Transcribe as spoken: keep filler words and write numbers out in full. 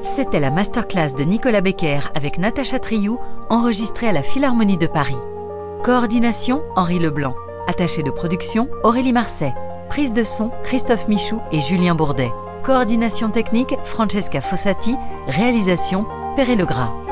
C'était la masterclass de Nicolas Becker avec Natacha Triou, enregistrée à la Philharmonie de Paris. Coordination, Henri Leblanc. Attaché de production, Aurélie Marseille. Prise de son, Christophe Michou et Julien Bourdet. Coordination technique, Francesca Fossati. Réalisation, Perret Legras.